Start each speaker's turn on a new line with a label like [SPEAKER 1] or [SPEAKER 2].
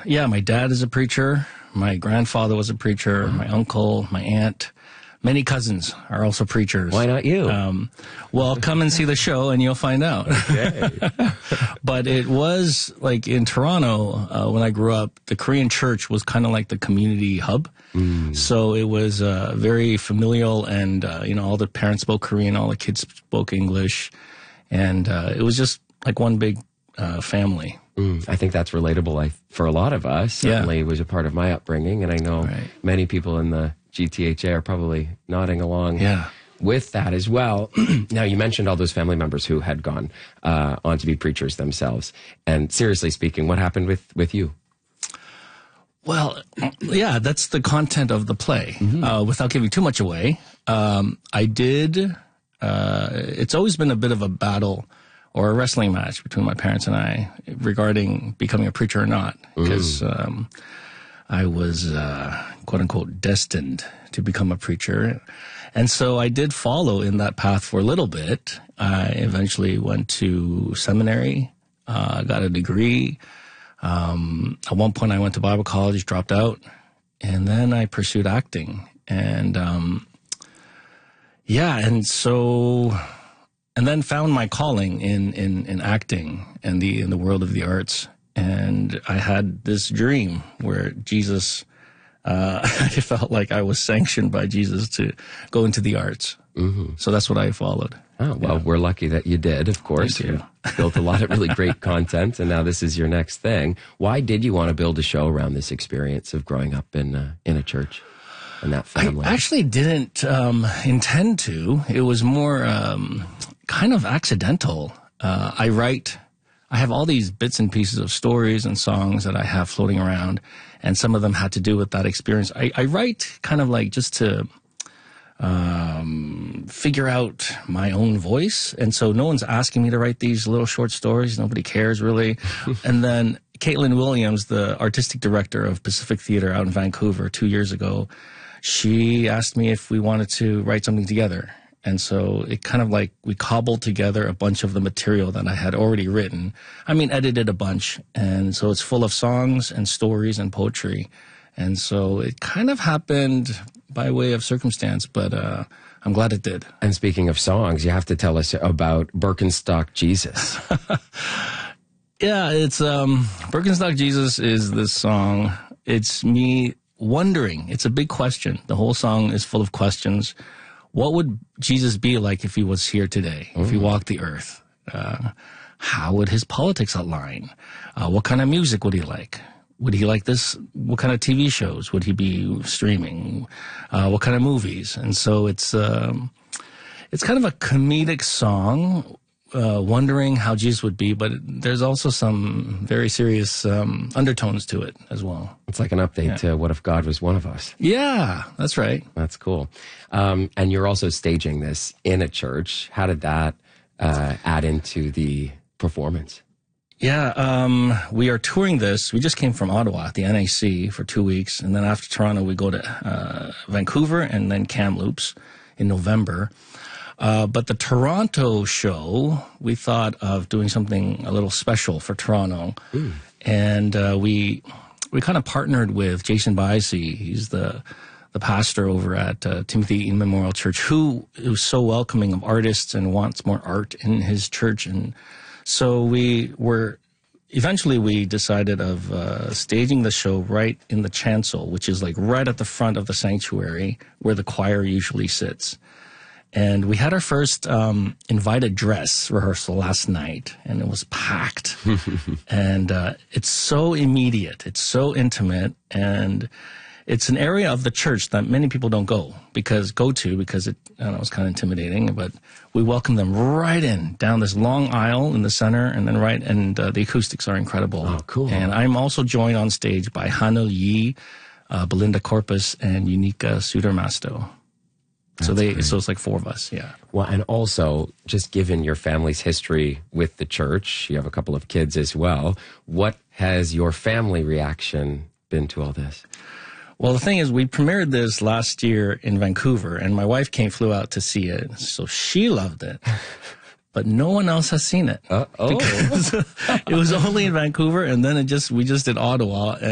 [SPEAKER 1] Yeah, my dad is a preacher. My grandfather was a preacher. My uncle, my aunt, many cousins are also preachers.
[SPEAKER 2] Why not you?
[SPEAKER 1] Well, come and see the show and you'll find out.
[SPEAKER 2] Okay.
[SPEAKER 1] But it was like in Toronto, when I grew up, the Korean church was kind of like the community hub. So it was very familial, and all the parents spoke Korean, all the kids spoke English, and it was just like one big family.
[SPEAKER 2] I think that's relatable for a lot of us. Certainly was a part of my upbringing, and I know many people in the GTHA are probably nodding along with that as well. Now, you mentioned all those family members who had gone on to be preachers themselves. And seriously speaking, what happened with you?
[SPEAKER 1] Well, yeah, that's the content of the play. Without giving too much away, it's always been a bit of a battle or a wrestling match between my parents and I regarding becoming a preacher or not, because I was, quote unquote, destined to become a preacher. And so I did follow in that path for a little bit. I eventually went to seminary, got a degree. At one point I went to Bible college, dropped out, and then I pursued acting. And then found my calling in acting and in the world of the arts. And I had this dream where Jesus, I felt like I was sanctioned by Jesus to go into the arts. So that's what I followed.
[SPEAKER 2] Oh, well, we're lucky that you did, of course.
[SPEAKER 1] Thank you.
[SPEAKER 2] You built a lot of really great content, and now this is your next thing. Why did you want to build a show around this experience of growing up in a church and that family?
[SPEAKER 1] I actually didn't intend to. It was more kind of accidental. I have all these bits and pieces of stories and songs that I have floating around, and some of them had to do with that experience. I write kind of like just to figure out my own voice. And so no one's asking me to write these little short stories. Nobody cares really. And then Caitlin Williams, the artistic director of Pacific Theater out in Vancouver 2 years ago, she asked me if we wanted to write something together. And so it kind of like we cobbled together a bunch of the material that I had already written. I mean, edited a bunch. And so it's full of songs and stories and poetry. And so it kind of happened by way of circumstance, but I'm glad it did.
[SPEAKER 2] And speaking of songs, you have to tell us about Birkenstock Jesus.
[SPEAKER 1] Yeah, it's Birkenstock Jesus is this song. It's me wondering. It's a big question. The whole song is full of questions. What would Jesus be like if he was here today, if he walked the earth? How would his politics align? What kind of music would he like? Would he like this? What kind of TV shows would he be streaming? What kind of movies? And so it's kind of a comedic song, wondering how Jesus would be, but there's also some very serious undertones to it as well.
[SPEAKER 2] It's like an update to What If God Was One of Us?
[SPEAKER 1] Yeah, that's right.
[SPEAKER 2] That's cool. And you're also staging this in a church. How did that add into the performance?
[SPEAKER 1] Yeah, we are touring this. We just came from Ottawa, the NAC, for 2 weeks. And then after Toronto, we go to Vancouver and then Kamloops in November. But the Toronto show, we thought of doing something a little special for Toronto. And we kind of partnered with Jason Biasy. He's the pastor over at Timothy Eaton Memorial Church, who is so welcoming of artists and wants more art in his church. And so we decided of staging the show right in the chancel, which is like right at the front of the sanctuary where the choir usually sits. And we had our first invited dress rehearsal last night, and it was packed. And it's so immediate, it's so intimate, and it's an area of the church that many people don't go because it's kind of intimidating, but we welcome them right in down this long aisle in the center and then the acoustics are incredible.
[SPEAKER 2] Oh, cool.
[SPEAKER 1] And I'm also joined on stage by Hanel Yi, Belinda Corpus, and Unica Sudermasto. So it's like 4 of us, yeah.
[SPEAKER 2] Well, and also, just given your family's history with the church, you have a couple of kids as well. What has your family reaction been to all this?
[SPEAKER 1] Well, the thing is, we premiered this last year in Vancouver, and my wife flew out to see it, so she loved it. But no one else has seen it. Because it was only in Vancouver, and then we just did Ottawa.